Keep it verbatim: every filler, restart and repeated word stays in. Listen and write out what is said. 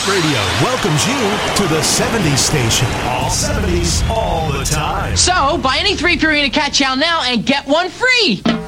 Radio welcomes you to the seventies station. All seventies, all the time. So, buy any three Purina Cat Chow now and get one free.